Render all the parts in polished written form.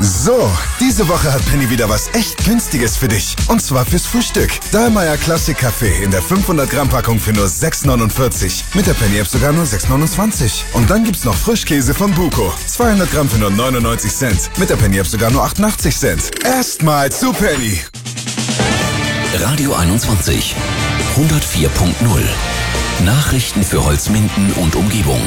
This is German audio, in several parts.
So, diese Woche hat Penny wieder was echt Günstiges für dich. Und zwar fürs Frühstück. Dahlmeier Classic Kaffee in der 500 Gramm Packung für nur 6,49. Mit der Penny App sogar nur 6,29. Und dann gibt's noch Frischkäse von Buko. 200 Gramm für nur 99 Cent. Mit der Penny App sogar nur 88 Cent. Erstmal zu Penny. Radio 21 104.0. Nachrichten für Holzminden und Umgebung.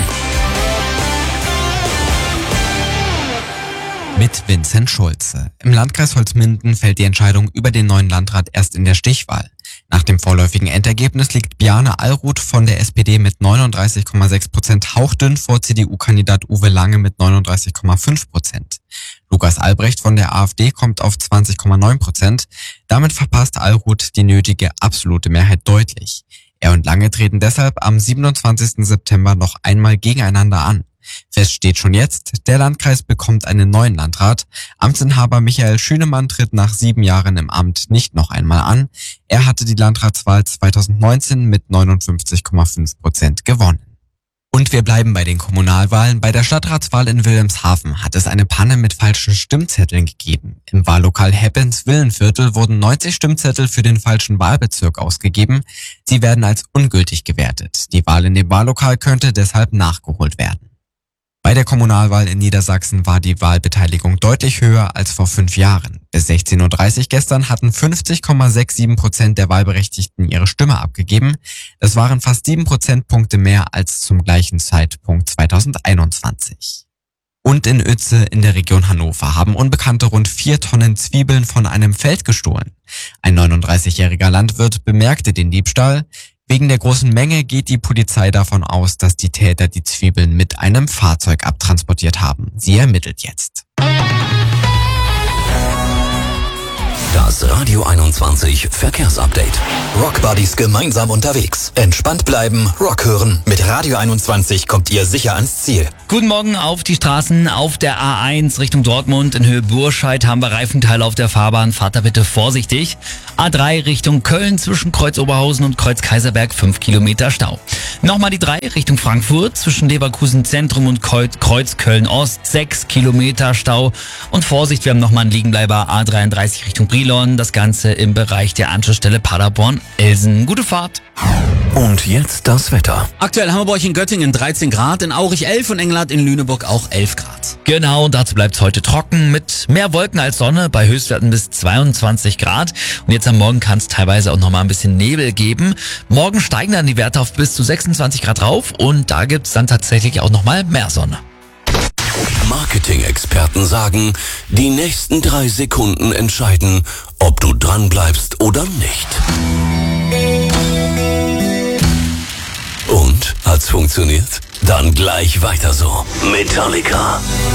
Mit Vincent Schulze. Im Landkreis Holzminden fällt die Entscheidung über den neuen Landrat erst in der Stichwahl. Nach dem vorläufigen Endergebnis liegt Bjarne Allruth von der SPD mit 39,6% hauchdünn vor CDU-Kandidat Uwe Lange mit 39,5%. Lukas Albrecht von der AfD kommt auf 20,9%. Damit verpasst Allruth die nötige absolute Mehrheit deutlich. Er und Lange treten deshalb am 27. September noch einmal gegeneinander an. Fest steht schon jetzt, der Landkreis bekommt einen neuen Landrat. Amtsinhaber Michael Schünemann tritt nach 7 Jahren im Amt nicht noch einmal an. Er hatte die Landratswahl 2019 mit 59,5% gewonnen. Und wir bleiben bei den Kommunalwahlen. Bei der Stadtratswahl in Wilhelmshaven hat es eine Panne mit falschen Stimmzetteln gegeben. Im Wahllokal Heppens-Villenviertel wurden 90 Stimmzettel für den falschen Wahlbezirk ausgegeben. Sie werden als ungültig gewertet. Die Wahl in dem Wahllokal könnte deshalb nachgeholt werden. Bei der Kommunalwahl in Niedersachsen war die Wahlbeteiligung deutlich höher als vor 5 Jahren. Bis 16:30 Uhr gestern hatten 50,67% der Wahlberechtigten ihre Stimme abgegeben. Das waren fast 7 Prozentpunkte mehr als zum gleichen Zeitpunkt 2021. Und in Uetze in der Region Hannover haben Unbekannte rund 4 Tonnen Zwiebeln von einem Feld gestohlen. Ein 39-jähriger Landwirt bemerkte den Diebstahl. Wegen der großen Menge geht die Polizei davon aus, dass die Täter die Zwiebeln mit einem Fahrzeug abtransportiert haben. Sie ermittelt jetzt. Das Radio 21 Verkehrsupdate. Rockbuddies gemeinsam unterwegs. Entspannt bleiben, Rock hören. Mit Radio 21 kommt ihr sicher ans Ziel. Guten Morgen auf die Straßen. Auf der A1 Richtung Dortmund in Höhe Burscheid haben wir Reifenteile auf der Fahrbahn. Fahrt da bitte vorsichtig. A3 Richtung Köln zwischen Kreuz Oberhausen und Kreuz Kaiserberg 5 Kilometer Stau. Nochmal die 3 Richtung Frankfurt zwischen Leverkusen Zentrum und Kreuz Köln Ost 6 Kilometer Stau. Und Vorsicht, wir haben nochmal einen Liegenbleiber A33 Richtung Brilon. Das Ganze im Bereich der Anschlussstelle Paderborn-Elsen. Gute Fahrt. Und jetzt das Wetter. Aktuell haben wir bei euch in Göttingen 13 Grad, in Aurich 11 und Engelhardt in Lüneburg auch 11 Grad. Genau, und dazu bleibt es heute trocken mit mehr Wolken als Sonne, bei Höchstwerten bis 22 Grad. Und jetzt am Morgen kann es teilweise auch nochmal ein bisschen Nebel geben. Morgen steigen dann die Werte auf bis zu 26 Grad rauf und da gibt es dann tatsächlich auch nochmal mehr Sonne. Marketing-Experten sagen, die nächsten 3 Sekunden entscheiden, ob du dran bleibst oder nicht. Und? Hat's funktioniert? Dann gleich weiter so. Metallica.